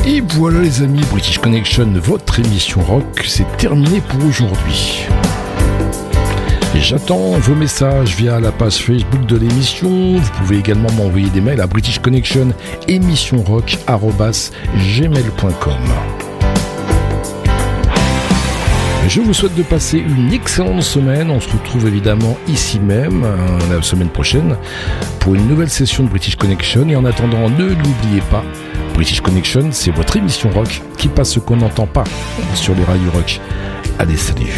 Et voilà les amis, British Connection, votre émission rock, c'est terminé pour aujourd'hui. J'attends vos messages via la page Facebook de l'émission. Vous pouvez également m'envoyer des mails à britishconnection@gmail.com. Je vous souhaite de passer une excellente semaine. On se retrouve évidemment ici même la semaine prochaine pour une nouvelle session de British Connection. Et en attendant, ne l'oubliez pas, British Connection, c'est votre émission rock qui passe ce qu'on n'entend pas sur les radios rock. Allez, salut.